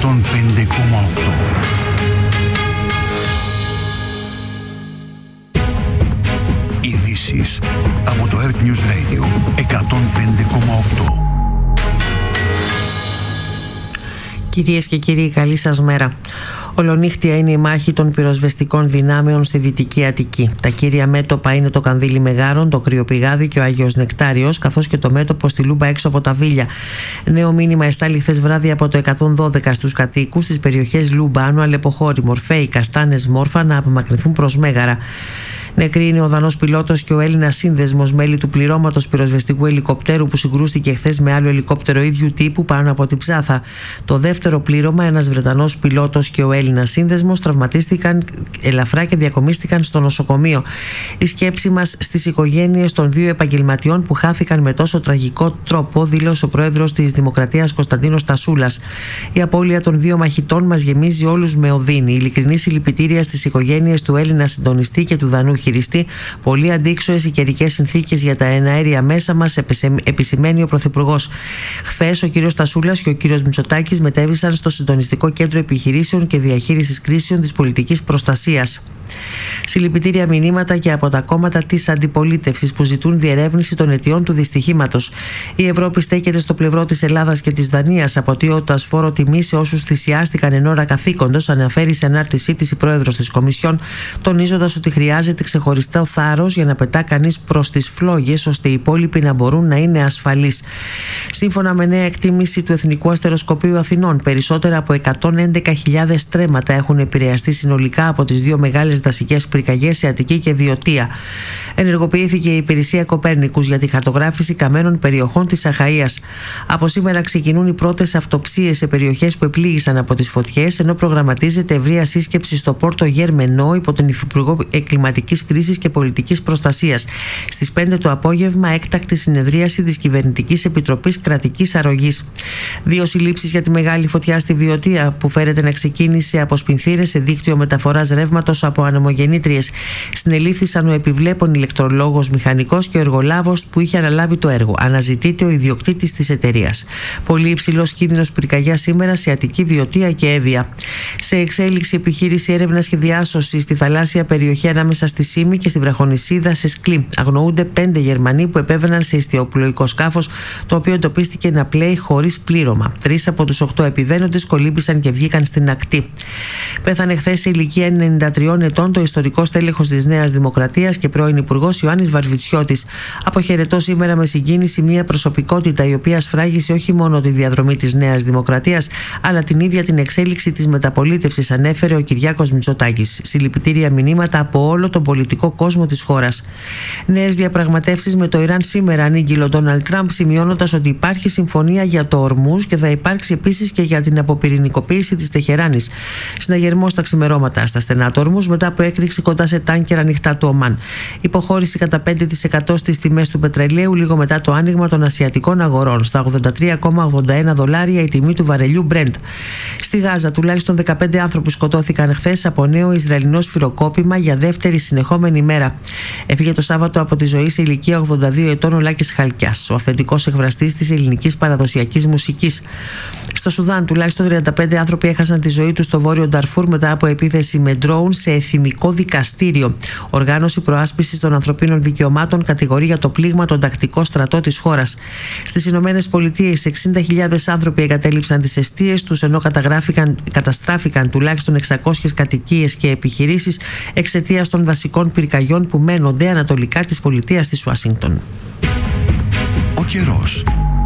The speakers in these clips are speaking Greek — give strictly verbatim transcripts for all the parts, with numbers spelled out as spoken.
εκατόν πέντε κόμμα οκτώ. Ειδήσεις από το Earth News Radio εκατόν πέντε κόμμα οκτώ. Κυρίες και κύριοι, καλή σας μέρα. Ολονύχτια είναι η μάχη των πυροσβεστικών δυνάμεων στη Δυτική Αττική. Τα κύρια μέτωπα είναι το Κανδύλι Μεγάρων, το Κρυοπηγάδι και ο Άγιος Νεκτάριος, καθώς και το μέτωπο στη Λούμπα έξω από τα Βίλια. Νέο μήνυμα εστάλει χθες βράδυ από το εκατόν δώδεκα στους κατοίκους στις περιοχές Λούμπα, Άνω, Αλεποχώρη, Μορφέη, Καστάνες, Μόρφα να απομακρυνθούν προς Μέγαρα. Νεκροί είναι ο Δανός πιλότος και ο Έλληνας σύνδεσμος, μέλη του πληρώματος πυροσβεστικού ελικοπτέρου που συγκρούστηκε χθες με άλλο ελικόπτερο ίδιου τύπου πάνω από την Ψάθα. Το δεύτερο πλήρωμα, ένας Βρετανός πιλότος και ο Έλληνας σύνδεσμος, τραυματίστηκαν ελαφρά και διακομίστηκαν στο νοσοκομείο. Η σκέψη μας στις οικογένειες των δύο επαγγελματιών που χάθηκαν με τόσο τραγικό τρόπο, δήλωσε ο πρόεδρος της Δημοκρατίας Κωνσταντίνος Τασούλας. Η απώλεια των δύο μαχητών μας γεμίζει όλους με οδύνη. Ειλικρινή συλληπιτήρια στις οικογένειες του Έλληνα συντονιστή και του Δανού χειριστή. Πολύ αντίξωες οι καιρικές συνθήκες για τα εναέρια μέσα μας, επισημαίνει ο Πρωθυπουργός. Χθες ο κύριος Τασούλας και ο κύριος Μητσοτάκης μετέβησαν στο Συντονιστικό Κέντρο Επιχειρήσεων και Διαχείρισης Κρίσεων της Πολιτικής Προστασίας. Συλληπιτήρια μηνύματα και από τα κόμματα της αντιπολίτευσης που ζητούν διερεύνηση των αιτιών του δυστυχήματος. Η Ευρώπη στέκεται στο πλευρό της Ελλάδας και της Δανίας, αποτείοντας φόρο τιμή σε όσους θυσιάστηκαν εν ώρα καθήκοντος, αναφέρει σε ανάρτησή της η πρόεδρος της Κομισιόν, τονίζοντας ότι χρειάζεται ξεχωριστό θάρρος για να πετά κανείς προς τις φλόγες, ώστε οι υπόλοιποι να μπορούν να είναι ασφαλείς. Σύμφωνα με νέα εκτίμηση του Εθνικού Αστεροσκοπείου Αθηνών, περισσότερα από εκατόν έντεκα χιλιάδες στρέμματα έχουν επηρεαστεί συνολικά από τις δύο μεγάλες δασικές πυρκαγιές σε Αττική και Βιωτία. Ενεργοποιήθηκε η υπηρεσία Κοπέρνικους για τη χαρτογράφηση καμένων περιοχών της Αχαΐας. Από σήμερα ξεκινούν οι πρώτες αυτοψίες σε περιοχές που επλήγησαν από τις φωτιές, ενώ προγραμματίζεται ευρεία σύσκεψη στο Πόρτο Γερμενό υπό τον Υφυπουργό Κλιματικής Κρίσης και Πολιτικής Προστασίας. Στις πέντε το απόγευμα, έκτακτη συνεδρίαση της Κυβερνητικής Επιτροπής Κρατικής Αρρωγής. Δύο συλλήψεις για τη μεγάλη φωτιά στη Βιωτία, που φέρεται να ξεκίνησε από σπινθήρες σε δίκτυο μεταφοράς ρεύματος από ανεμογεννήτριες. Συνελήφθησαν ο επιβλέπων ηλεκτρολόγος μηχανικός και ο εργολάβος που είχε αναλάβει το έργο. Αναζητείται ο ιδιοκτήτης της εταιρείας. Πολύ υψηλός κίνδυνος πυρκαγιά σήμερα σε Αττική, Βιωτία και Εύβοια. Σε εξέλιξη επιχείρηση έρευνας και διάσωσης στη θαλάσσια περιοχή ανάμεσα στη Σύμη και στη Βραχονησίδα σε Σκλή. Αγνοούνται πέντε Γερμανοί που επέβαιναν σε ιστιοπλοϊκό σκάφος, το οποίο εντοπίστηκε να πλέει χωρίς πλήρωμα. Τρεις από τους οκτώ επιβαίνοντες κολύμπησαν και βγήκαν στην ακτή. Πέθανε χθες σε ηλικία ενενήντα τριών ετών το ιστορικό στέλεχος της Νέας Δημοκρατίας και πρώην Υπουργός Ιωάννης Βαρβιτσιώτης. Αποχαιρετώ σήμερα με συγκίνηση μια προσωπικότητα η οποία σφράγισε όχι μόνο τη διαδρομή της Νέας Δημοκρατίας, αλλά την ίδια την εξέλιξη της μεταπολίτευσης, ανέφερε ο Κυριάκος Μητσοτάκης. Συλληπιτήρια μηνύματα από όλο τον πολιτικό κόσμο της χώρας. Νέες διαπραγματεύσεις με το Ιράν σήμερα, ανήγγειλε ο Ντόναλντ Τραμπ, σημειώνοντας ότι υπάρχει συμφωνία για το Ορμούζ και θα υπάρξει επίσης και για την αποπυρηνικοποίηση της Τεχεράνης. Συναγερμός στα ξημερώματα στα στενά του Ορμούζ μετά από έκρηξη κοντά σε τάνκερ ανοιχτά του Ομάν. Υποχώρηση κατά πέντε τοις εκατό στις τιμές του πετρελαίου λίγο μετά το άνοιγμα των ασιατικών αγορών. Στα ογδόντα τρία κόμμα ογδόντα ένα δολάρια η τιμή του βαρελιού Brent. Στη Γάζα τουλάχιστον δεκαπέντε άνθρωποι σκοτώθηκαν χθες από νέο Ισραηλινό σφυροκόπημα για δεύτερη συνεχόμενη μέρα. Έφυγε το Σάββατο από τη ζωή σε ηλικία ογδόντα δύο ετών ο Λάκης Χαλκιάς, ο αυθεντικός εκφραστής της ελληνικής παραδοσιακής μουσικής. Στο Σουδάν τουλάχιστον τριάντα πέντε άνθρωποι έχασαν τη ζωή τους στο βόρειο Νταρφούρ μετά από επίθεση με ντρόουν σε εθνικό δικαστήριο. Οργάνωση προάσπισης των ανθρωπίνων δικαιωμάτων κατηγορεί για το πλήγμα τον τακτικό στρατό της χώρας. Στις Ηνωμένες Πολιτείες εξήντα χιλιάδες άνθρωποι εγκατέλειψαν τις εστίες τους, ενώ καταστράφηκαν τουλάχιστον εξακόσιες κατοικίες και επιχειρήσεις εξαιτίας των δασικών πυρκαγιών που μένονται ανατολικά της πολιτείας της Ουάσιγκτον. Ο καιρός.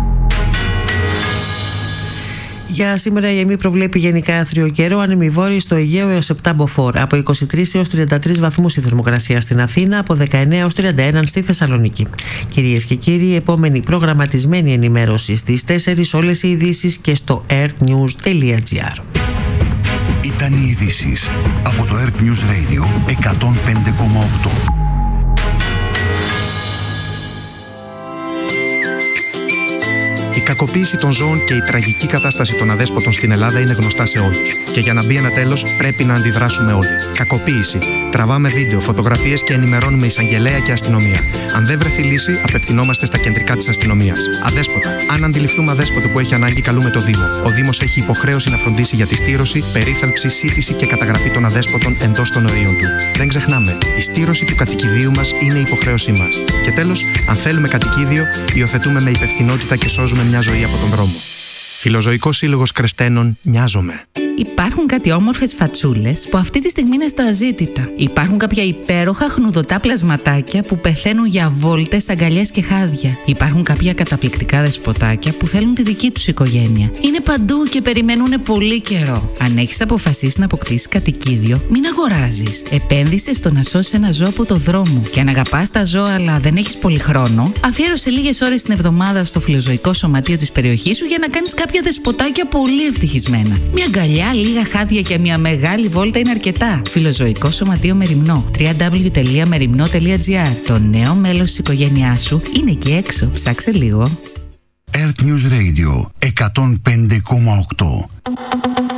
Για σήμερα η ΕΜΗ προβλέπει γενικά άθριο καιρό, ανεμιβόρειο στο Αιγαίο έως επτά μποφόρ. Από είκοσι τρεις έως τριάντα τρεις βαθμούς η θερμοκρασία στην Αθήνα, από δεκαεννέα έως τριάντα ένα στη Θεσσαλονίκη. Κυρίες και κύριοι, η επόμενη προγραμματισμένη ενημέρωση στις τέσσερις όλες οι ειδήσεις και στο earthnews τελεία gr. Ήταν οι ειδήσεις από το Earth News Radio εκατόν πέντε κόμμα οκτώ. Η κακοποίηση των ζώων και η τραγική κατάσταση των αδέσποτων στην Ελλάδα είναι γνωστά σε όλους. Και για να μπει ένα τέλος, πρέπει να αντιδράσουμε όλοι. Κακοποίηση. Τραβάμε βίντεο, φωτογραφίες και ενημερώνουμε εισαγγελέα και αστυνομία. Αν δεν βρεθεί λύση, απευθυνόμαστε στα κεντρικά της αστυνομίας. Αδέσποτα. Αν αντιληφθούμε αδέσποτο που έχει ανάγκη, καλούμε το Δήμο. Ο Δήμος έχει υποχρέωση να φροντίσει για τη στήρωση, περίθαλψη, σύντηση και καταγραφή των αδέσποτων εντός των ορίων του. Δεν ξεχνάμε, η στήρωση του κατοικιδίου μας είναι υποχρέωσή μας. Και τέλος, αν θέλουμε κατοικίδιο, υιοθετούμε με υπευθυνότητα και σώζουμε μια ζωή από τον δρόμο. Φιλοζωικός Σύλλογος Κρεστένων, νοιάζομαι. Υπάρχουν κάτι όμορφες φατσούλες που αυτή τη στιγμή είναι στα αζήτητα. Υπάρχουν κάποια υπέροχα χνουδωτά πλασματάκια που πεθαίνουν για βόλτες, αγκαλιές και χάδια. Υπάρχουν κάποια καταπληκτικά δεσποτάκια που θέλουν τη δική τους οικογένεια. Είναι παντού και περιμένουν πολύ καιρό. Αν έχεις αποφασίσει να αποκτήσεις κατοικίδιο, μην αγοράζεις. Επένδυσε στο να σώσεις ένα ζώο από το δρόμο. Και αν αγαπάς τα ζώα αλλά δεν έχεις πολύ χρόνο, αφιέρωσε λίγες ώρες την εβδομάδα στο φιλοζωικό σωματείο της περιοχής σου για να κάνεις κάποια δεσποτάκια πολύ ευτυχισμένα. Μια αγκαλιά, λίγα χάδια και μια μεγάλη βόλτα είναι αρκετά. Φιλοζωικό Σωματείο Μεριμνό. double-u double-u double-u τελεία μεριμνό τελεία τζι άρ. Το νέο μέλος της οικογένειάς σου είναι εκεί έξω. Ψάξε λίγο. Earth News Radio εκατόν πέντε κόμμα οκτώ.